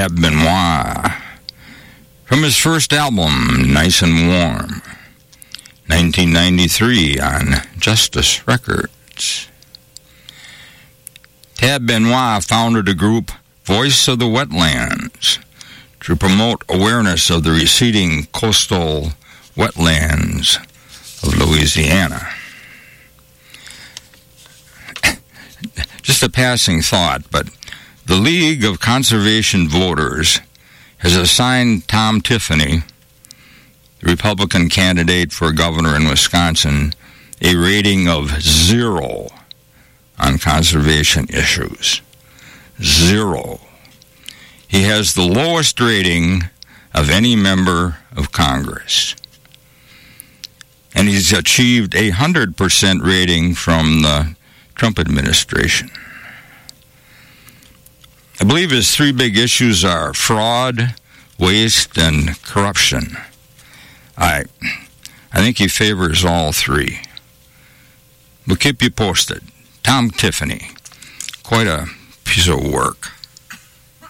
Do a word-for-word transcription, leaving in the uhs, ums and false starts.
Tab Benoit, from his first album, Nice and Warm, nineteen ninety-three, on Justice Records. Tab Benoit founded a group, Voice of the Wetlands, to promote awareness of the receding coastal wetlands of Louisiana. Just a passing thought, but the League of Conservation Voters has assigned Tom Tiffany, the Republican candidate for governor in Wisconsin, a rating of zero on conservation issues. Zero. He has the lowest rating of any member of Congress. And he's achieved a one hundred percent rating from the Trump administration. I believe his three big issues are fraud, waste, and corruption. I, I think he favors all three. We'll keep you posted. Tom Tiffany, quite a piece of work.